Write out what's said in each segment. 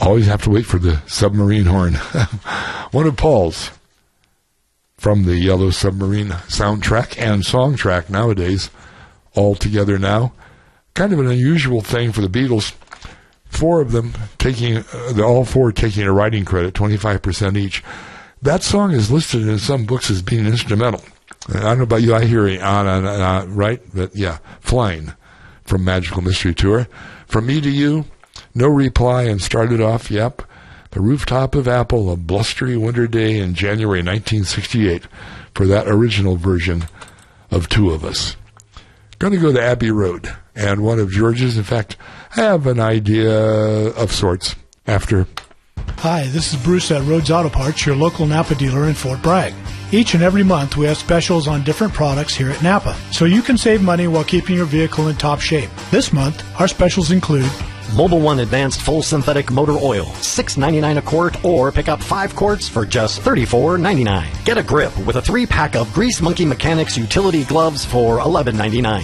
Always have to wait for the submarine horn. One of Paul's from the Yellow Submarine soundtrack and song track nowadays, all together now. Kind of an unusual thing for the Beatles. Four of them all four taking a writing credit, 25% each. That song is listed in some books as being instrumental. I don't know about you, I hear right? But yeah, Flying from Magical Mystery Tour. From Me to You, No Reply, and started off, The Rooftop of Apple, a blustery winter day in January 1968 for that original version of Two of Us. Going to go to Abbey Road and one of George's. In fact, I have an idea of sorts after. Hi, this is Bruce at Rhodes Auto Parts, your local Napa dealer in Fort Bragg. Each and every month we have specials on different products here at Napa, so you can save money while keeping your vehicle in top shape. This month, our specials include Mobil 1 Advanced Full Synthetic Motor Oil, $6.99 a quart, or pick up 5 quarts for just $34.99. Get a grip with a 3-pack of Grease Monkey Mechanics utility gloves for $11.99.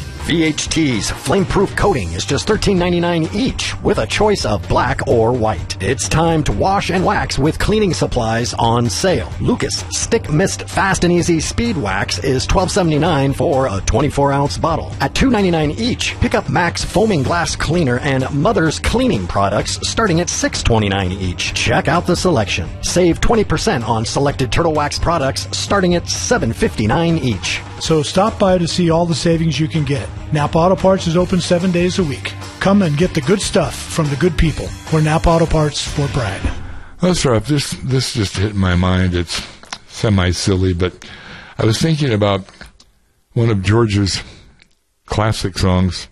VHT's flame-proof coating is just $13.99 each, with a choice of black or white. It's time to wash and wax with cleaning supplies on sale. Lucas Stick Mist Fast and Easy Speed Wax is $12.79 for a 24-ounce bottle. At $2.99 each, pick up Max Foaming Glass Cleaner and Mother's Cleaning products starting at $6.29 each. Check out the selection. Save 20% on selected Turtle Wax products starting at $7.59 each. So stop by to see all the savings you can get. Napa Auto Parts is open 7 days a week. Come and get the good stuff from the good people. We're Napa Auto Parts, Fort Bragg. That's right. This just hit my mind. It's semi-silly, but I was thinking about one of George's classic songs.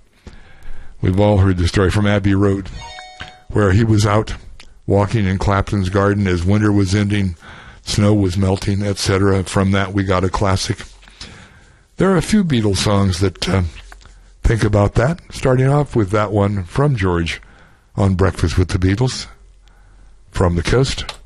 We've all heard the story from Abbey Road, where he was out walking in Clapton's garden as winter was ending, snow was melting, etc. From that, we got a classic. There are a few Beatles songs that think about that, starting off with that one from George on Breakfast with the Beatles, From the Coast.